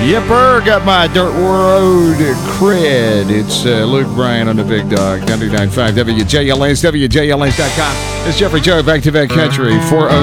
Yipper, got my dirt road cred. It's Luke Bryan on the Big Dog, 99.5 WJLS, WJLS.com. It's Jeffrey Joe, back to back country, 4